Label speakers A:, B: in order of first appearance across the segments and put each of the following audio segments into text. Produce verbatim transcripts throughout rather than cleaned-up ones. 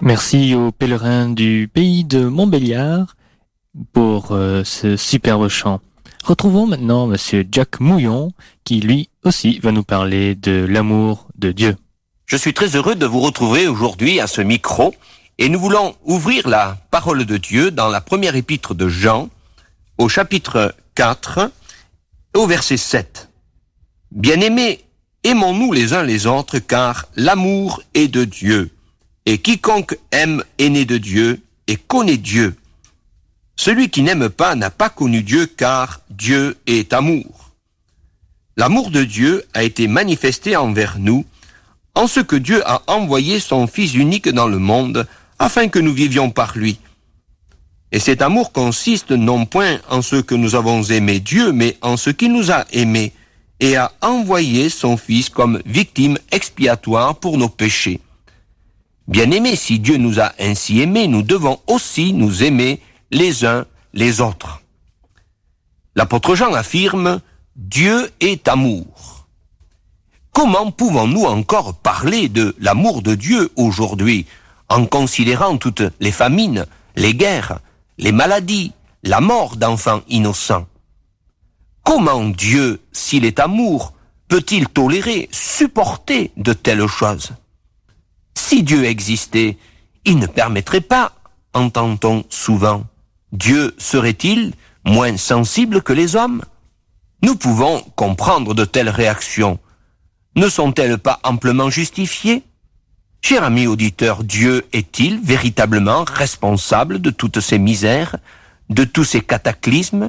A: Merci aux pèlerins du pays de Montbéliard pour euh, ce superbe chant. Retrouvons maintenant Monsieur Jack Mouillon qui lui aussi va nous parler de l'amour de Dieu.
B: Je suis très heureux de vous retrouver aujourd'hui à ce micro et nous voulons ouvrir la parole de Dieu dans la première épître de Jean au chapitre quatre au verset sept. Bien-aimés, aimons-nous les uns les autres car l'amour est de Dieu. Et quiconque aime est né de Dieu et connaît Dieu. Celui qui n'aime pas n'a pas connu Dieu car Dieu est amour. L'amour de Dieu a été manifesté envers nous en ce que Dieu a envoyé son Fils unique dans le monde afin que nous vivions par lui. Et cet amour consiste non point en ce que nous avons aimé Dieu, mais en ce qu'il nous a aimés et a envoyé son Fils comme victime expiatoire pour nos péchés. Bien-aimés, si Dieu nous a ainsi aimés, nous devons aussi nous aimer les uns les autres. L'apôtre Jean affirme « Dieu est amour ». Comment pouvons-nous encore parler de l'amour de Dieu aujourd'hui en considérant toutes les famines, les guerres, les maladies, la mort d'enfants innocents? Comment Dieu, s'il est amour, peut-il tolérer, supporter de telles choses? Si Dieu existait, il ne permettrait pas, entend-on souvent. Dieu serait-il moins sensible que les hommes? Nous pouvons comprendre de telles réactions. Ne sont-elles pas amplement justifiées? Cher ami auditeur, Dieu est-il véritablement responsable de toutes ces misères, de tous ces cataclysmes?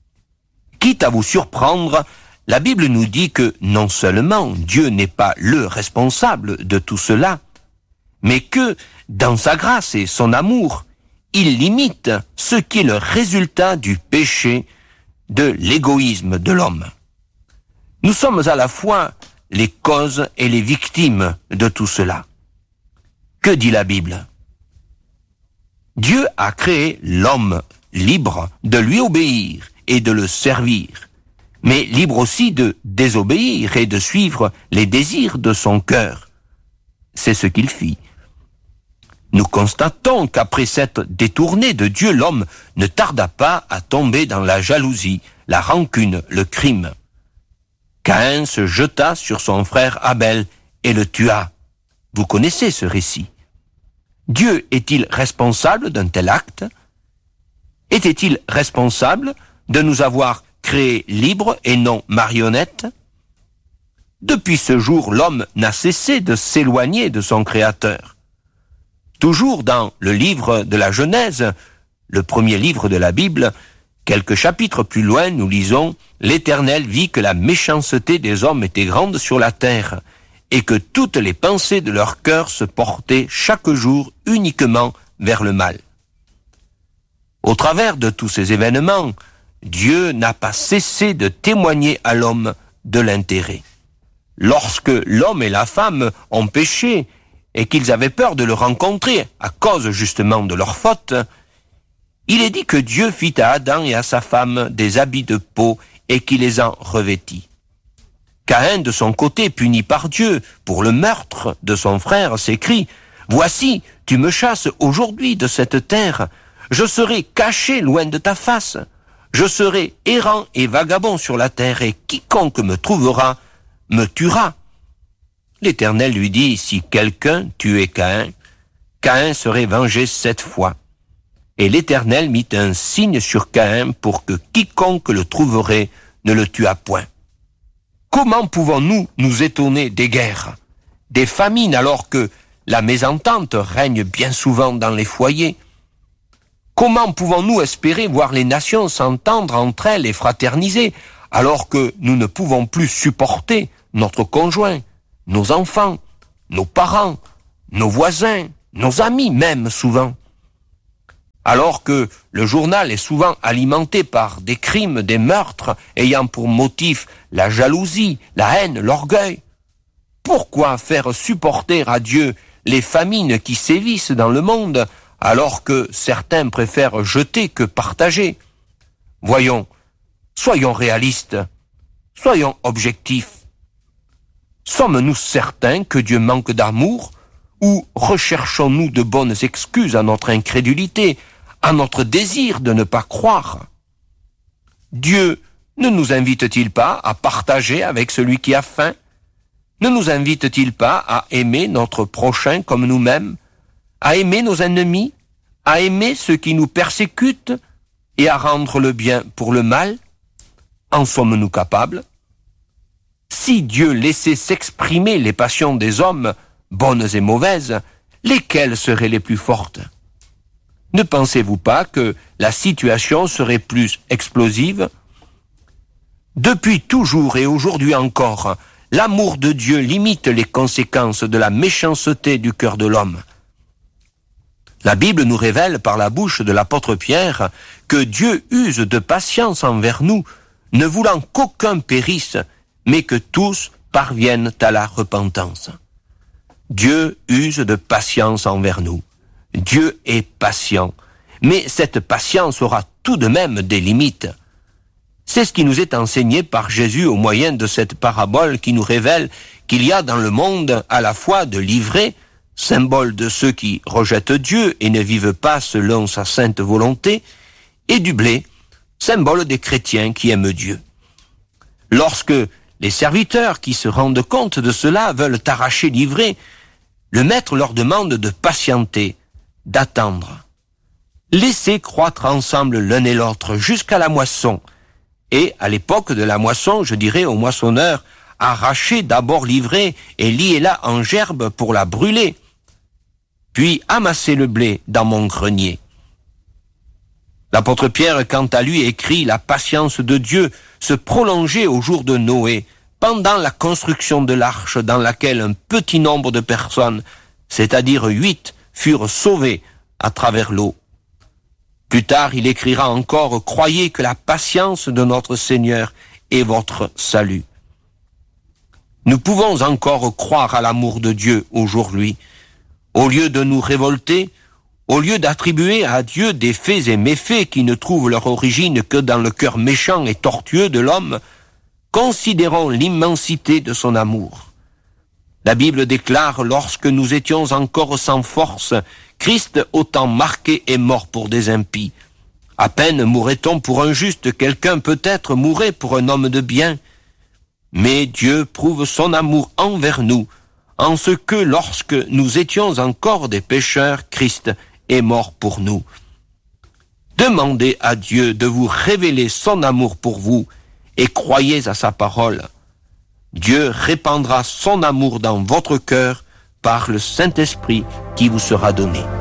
B: Quitte à vous surprendre, la Bible nous dit que non seulement Dieu n'est pas le responsable de tout cela, mais que, dans sa grâce et son amour, il limite ce qui est le résultat du péché, de l'égoïsme de l'homme. Nous sommes à la fois les causes et les victimes de tout cela. Que dit la Bible? Dieu a créé l'homme libre de lui obéir et de le servir, mais libre aussi de désobéir et de suivre les désirs de son cœur. C'est ce qu'il fit. Nous constatons qu'après s'être détourné de Dieu, l'homme ne tarda pas à tomber dans la jalousie, la rancune, le crime. Caïn se jeta sur son frère Abel et le tua. Vous connaissez ce récit. Dieu est-il responsable d'un tel acte? Était-il responsable de nous avoir créés libres et non marionnettes? Depuis ce jour, l'homme n'a cessé de s'éloigner de son Créateur. Toujours dans le livre de la Genèse, le premier livre de la Bible, quelques chapitres plus loin, nous lisons « L'Éternel vit que la méchanceté des hommes était grande sur la terre, et que toutes les pensées de leur cœur se portaient chaque jour uniquement vers le mal. » Au travers de tous ces événements, Dieu n'a pas cessé de témoigner à l'homme de l'intérêt. Lorsque l'homme et la femme ont péché, et qu'ils avaient peur de le rencontrer à cause justement de leur faute, il est dit que Dieu fit à Adam et à sa femme des habits de peau et qu'il les en revêtit. Caïn, de son côté, puni par Dieu pour le meurtre de son frère, s'écrie « Voici, tu me chasses aujourd'hui de cette terre, je serai caché loin de ta face, je serai errant et vagabond sur la terre, et quiconque me trouvera me tuera. » L'Éternel lui dit, si quelqu'un tuait Caïn, Caïn serait vengé sept fois. Et l'Éternel mit un signe sur Caïn pour que quiconque le trouverait ne le tuât point. Comment pouvons-nous nous étonner des guerres, des famines, alors que la mésentente règne bien souvent dans les foyers? Comment pouvons-nous espérer voir les nations s'entendre entre elles et fraterniser, alors que nous ne pouvons plus supporter notre conjoint, nos enfants, nos parents, nos voisins, nos amis même souvent? Alors que le journal est souvent alimenté par des crimes, des meurtres, ayant pour motif la jalousie, la haine, l'orgueil. Pourquoi faire supporter à Dieu les famines qui sévissent dans le monde, alors que certains préfèrent jeter que partager? Voyons, soyons réalistes, soyons objectifs. Sommes-nous certains que Dieu manque d'amour, Ou recherchons-nous de bonnes excuses à notre incrédulité, à notre désir de ne pas croire? Dieu ne nous invite-t-il pas à partager avec celui qui a faim? Ne nous invite-t-il pas à aimer notre prochain comme nous-mêmes, à aimer nos ennemis, à aimer ceux qui nous persécutent et à rendre le bien pour le mal? En sommes-nous capables? Si Dieu laissait s'exprimer les passions des hommes, bonnes et mauvaises, lesquelles seraient les plus fortes? Ne pensez-vous pas que la situation serait plus explosive? Depuis toujours et aujourd'hui encore, l'amour de Dieu limite les conséquences de la méchanceté du cœur de l'homme. La Bible nous révèle par la bouche de l'apôtre Pierre que Dieu use de patience envers nous, ne voulant qu'aucun périsse, mais que tous parviennent à la repentance. Dieu use de patience envers nous. Dieu est patient. Mais cette patience aura tout de même des limites. C'est ce qui nous est enseigné par Jésus au moyen de cette parabole qui nous révèle qu'il y a dans le monde à la fois de l'ivrée, symbole de ceux qui rejettent Dieu et ne vivent pas selon sa sainte volonté, et du blé, symbole des chrétiens qui aiment Dieu. Lorsque les serviteurs qui se rendent compte de cela veulent arracher l'ivraie, le maître leur demande de patienter, d'attendre. Laissez croître ensemble l'un et l'autre jusqu'à la moisson. Et à l'époque de la moisson, je dirais au moissonneur, arrachez d'abord l'ivraie et liez-la en gerbe pour la brûler. Puis amassez le blé dans mon grenier. L'apôtre Pierre, quant à lui, écrit la patience de Dieu se prolongeait au jour de Noé, pendant la construction de l'arche dans laquelle un petit nombre de personnes, c'est-à-dire huit, furent sauvées à travers l'eau. Plus tard, il écrira encore « Croyez que la patience de notre Seigneur est votre salut ». Nous pouvons encore croire à l'amour de Dieu aujourd'hui. Au lieu de nous révolter, au lieu d'attribuer à Dieu des faits et méfaits qui ne trouvent leur origine que dans le cœur méchant et tortueux de l'homme, considérons l'immensité de son amour. La Bible déclare « Lorsque nous étions encore sans force, Christ, autant marqué, est mort pour des impies. À peine mourrait-on pour un juste, quelqu'un peut-être mourrait pour un homme de bien. Mais Dieu prouve son amour envers nous, en ce que lorsque nous étions encore des pécheurs, Christ est mort pour nous. » Demandez à Dieu de vous révéler son amour pour vous et croyez à sa parole. Dieu répandra son amour dans votre cœur par le Saint-Esprit qui vous sera donné.